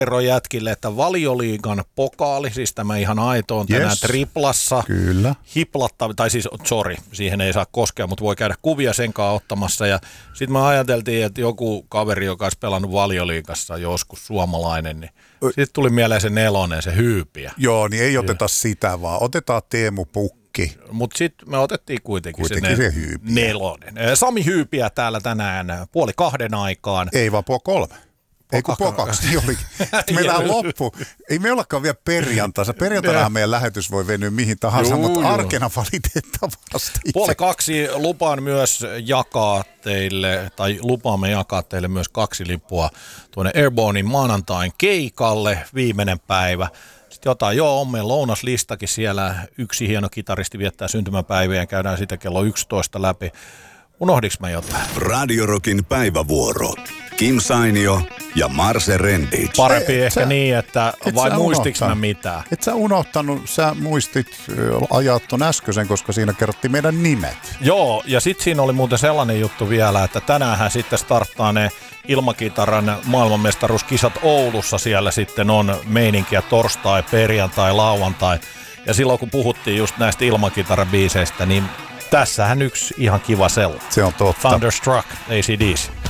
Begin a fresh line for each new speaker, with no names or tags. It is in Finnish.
kerron jätkille, että Valioliigan pokaali, siis tämä ihan aito on tänään triplassa.
Kyllä.
Siihen ei saa koskea, mutta voi käydä kuvia sen kanssa ottamassa. Ja sitten me ajateltiin, että joku kaveri, joka olisi pelannut Valioliigassa joskus suomalainen, niin sitten tuli mieleen se 4, se Hyypiä.
Joo, niin ei oteta sitä, vaan otetaan Teemu Pukki.
Mutta sitten me otettiin kuitenkin se
4.
Sami Hyypiä täällä tänään 1:30 aikaan.
Ei vaan 1:30. Ei kun 2, niin olikin. Meillä loppu. Ei me ollakaan vielä perjantaina. Perjantainahan meidän lähetys voi venyä mihin tahansa, mutta arkena valitettavasti.
1:30 lupaan myös jakaa teille, tai lupaamme jakaa teille myös 2 lippua tuonne Airbornein maanantain keikalle, viimeinen päivä. Sitten jotain, on meidän lounaslistakin siellä. Yksi hieno kitaristi viettää syntymäpäiviä ja käydään sitä kello 11 läpi. Unohdiks mä jotain?
Radio Rockin päivävuoro. Kim Sainio ja Marse Rendic.
Parempi ehkä niin, että vai muistiks mä mitään?
Et sä unohtanut, sä muistit ajat ton äskeisen, koska siinä kerrottiin meidän nimet.
Joo, ja sit siinä oli muuten sellainen juttu vielä, että tänäänhän sitten starttaa ne ilmakitaran maailmanmestaruuskisat Oulussa. Siellä sitten on meininkiä torstai, perjantai, lauantai. Ja silloin kun puhuttiin just näistä ilmakitarabiiseistä, niin tässähän yksi ihan kiva sella.
Se on totta.
Thunderstruck, AC/DC.